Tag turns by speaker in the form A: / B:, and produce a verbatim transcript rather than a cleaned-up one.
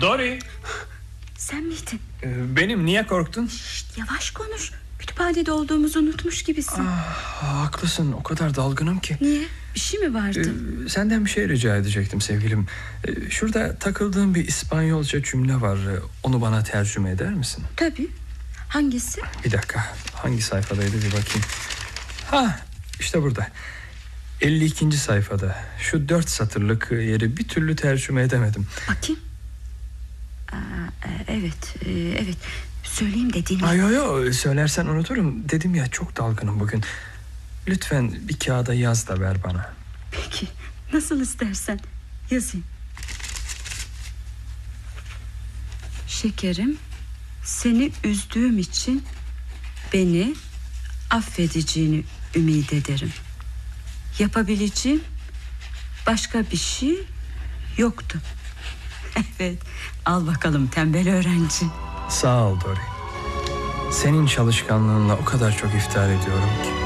A: Dory.
B: Sen miydin?
A: Ee, benim, niye korktun?
B: Şşt, yavaş konuş. Kütüphanede olduğumuzu unutmuş gibisin.
A: Ah, haklısın, o kadar dalgınım ki.
B: Niye? Bir şey mi vardı?
A: Ee, senden bir şey rica edecektim sevgilim. Ee, şurada takıldığım bir İspanyolca cümle var. Ee, onu bana tercüme eder misin?
B: Tabii. Hangisi?
A: Bir dakika, hangi sayfadaydı bir bakayım. Ha, işte burada. elli ikinci sayfada. Şu dört satırlık yeri bir türlü tercüme edemedim.
B: Bakayım. Aa, evet, evet. Söyleyeyim de dinle.
A: Ay, yo, yo, söylersen unuturum. Dedim ya, çok dalgınım bugün. Lütfen bir kağıda yaz da ver bana.
B: Peki, nasıl istersen yazayım. Şekerim, seni üzdüğüm için beni affedeceğini ümit ederim. Yapabileceğim başka bir şey yoktu. Evet, al bakalım tembel öğrenci.
A: Sağ ol Dory. Senin çalışkanlığınla o kadar çok iftihar ediyorum ki.